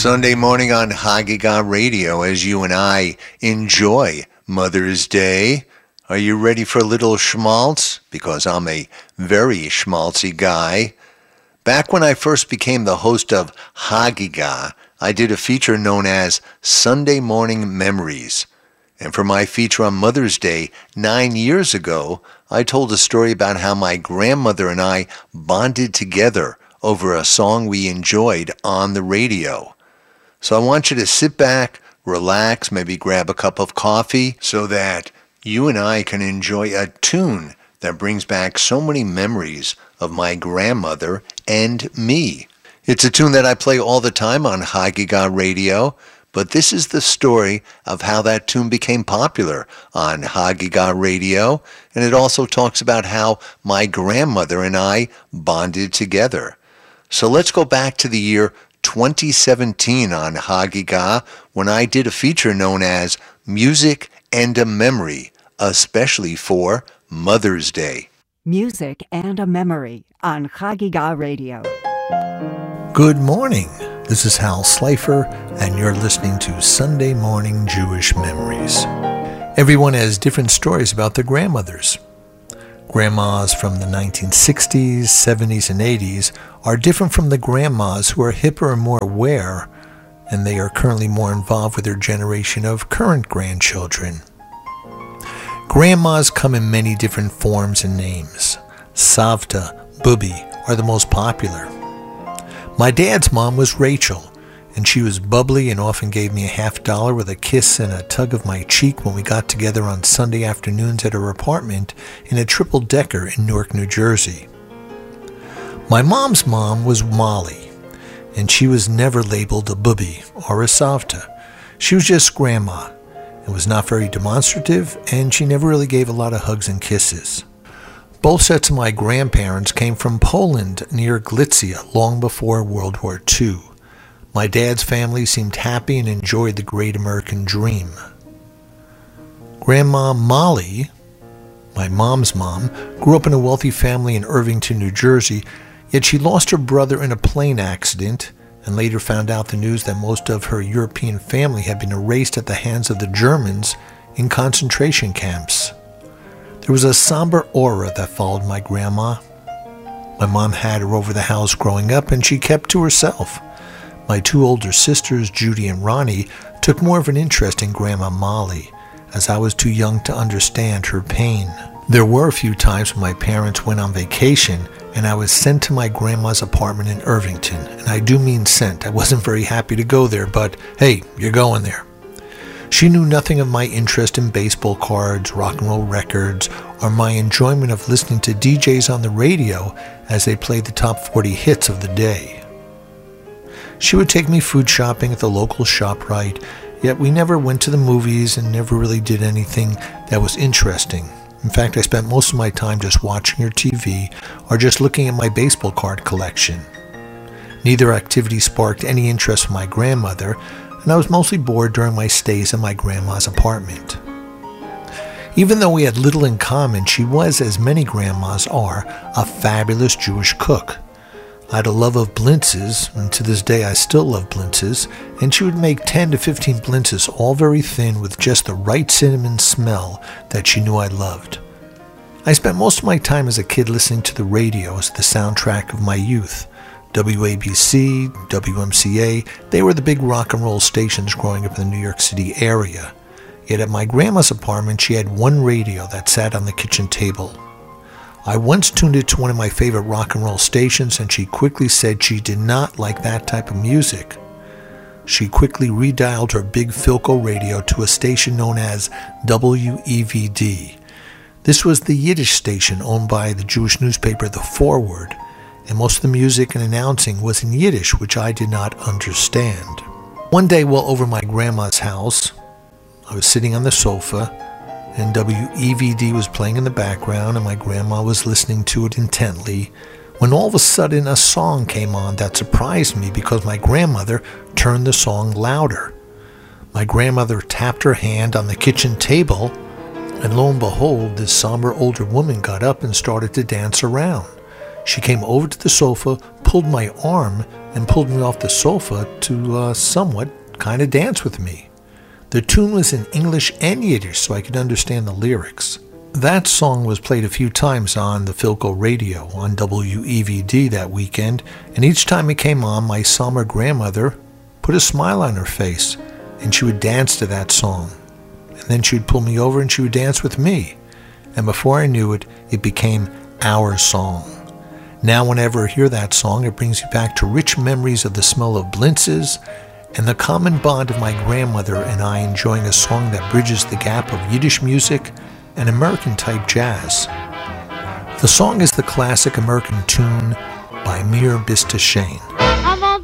Sunday morning on Hagiga Radio as you and I enjoy Mother's Day. Are you ready for a little schmaltz? Because I'm a very schmaltzy guy. Back when I first became the host of Hagiga, I did a feature known as Sunday Morning Memories. And for my feature on Mother's Day 9 years ago, I told a story about how my grandmother and I bonded together over a song we enjoyed on the radio. So I want you to sit back, relax, maybe grab a cup of coffee so that you and I can enjoy a tune that brings back so many memories of my grandmother and me. It's a tune that I play all the time on Hagiga Radio, but this is the story of how that tune became popular on Hagiga Radio, and it also talks about how my grandmother and I bonded together. So let's go back to the year 2017 on Hagiga when I did a feature known as Music and a Memory, especially for Mother's Day. Music and a Memory on Hagiga Radio. Good morning. This is Hal Slifer, and you're listening to Sunday Morning Jewish Memories. Everyone has different stories about their grandmothers. Grandmas from the 1960s, 70s, and 80s are different from the grandmas who are hipper and more aware, and they are currently more involved with their generation of current grandchildren. Grandmas come in many different forms and names. Savta, Bubi are the most popular. My dad's mom was Rachel, and she was bubbly and often gave me $50 with a kiss and a tug of my cheek when we got together on Sunday afternoons at her apartment in a triple-decker in Newark, New Jersey. My mom's mom was Molly, and she was never labeled a Bubi or a Savta. She was just Grandma, and was not very demonstrative, and she never really gave a lot of hugs and kisses. Both sets of my grandparents came from Poland near Galicia long before World War II. My dad's family seemed happy and enjoyed the great American dream. Grandma Molly, my mom's mom, grew up in a wealthy family in Irvington, New Jersey, yet she lost her brother in a plane accident and later found out the news that most of her European family had been erased at the hands of the Germans in concentration camps. There was a somber aura that followed my grandma. My mom had her over the house growing up, and she kept to herself. My two older sisters, Judy and Ronnie, took more of an interest in Grandma Molly, as I was too young to understand her pain. There were a few times when my parents went on vacation, and I was sent to my grandma's apartment in Irvington. And I do mean sent. I wasn't very happy to go there, but hey, you're going there. She knew nothing of my interest in baseball cards, rock and roll records, or my enjoyment of listening to DJs on the radio as they played the top 40 hits of the day. She would take me food shopping at the local ShopRite, yet we never went to the movies and never really did anything that was interesting. In fact, I spent most of my time just watching her TV or just looking at my baseball card collection. Neither activity sparked any interest from my grandmother, and I was mostly bored during my stays in my grandma's apartment. Even though we had little in common, she was, as many grandmas are, a fabulous Jewish cook. I had a love of blintzes, and to this day I still love blintzes, and she would make 10 to 15 blintzes, all very thin with just the right cinnamon smell that she knew I loved. I spent most of my time as a kid listening to the radio as the soundtrack of my youth. WABC, WMCA, they were the big rock and roll stations growing up in the New York City area. Yet at my grandma's apartment, she had one radio that sat on the kitchen table. I once tuned it to one of my favorite rock and roll stations, and she quickly said she did not like that type of music. She quickly redialed her big Philco radio to a station known as WEVD. This was the Yiddish station owned by the Jewish newspaper The Forward, and most of the music and announcing was in Yiddish, which I did not understand. One day while over my grandma's house, I was sitting on the sofa, and WEVD was playing in the background, and my grandma was listening to it intently, when all of a sudden a song came on that surprised me because my grandmother turned the song louder. My grandmother tapped her hand on the kitchen table, and lo and behold, this somber older woman got up and started to dance around. She came over to the sofa, pulled my arm and pulled me off the sofa to somewhat kind of dance with me. The tune was in English and Yiddish, so I could understand the lyrics. That song was played a few times on the Philco radio on WEVD that weekend, and each time it came on, my Selma grandmother put a smile on her face, and she would dance to that song. And then she would pull me over and she would dance with me. And before I knew it, it became our song. Now whenever I hear that song, it brings me back to rich memories of the smell of blintzes and the common bond of my grandmother and I enjoying a song that bridges the gap of Yiddish music and American-type jazz. The song is the classic American tune by Mir Bista Shane.